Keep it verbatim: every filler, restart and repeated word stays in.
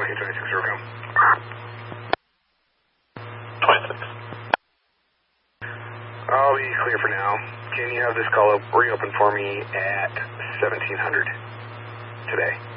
Okay, twenty-six, zero, go. twenty-six. I'll be clear for now. Can you have this call up reopen for me at seventeen hundred today?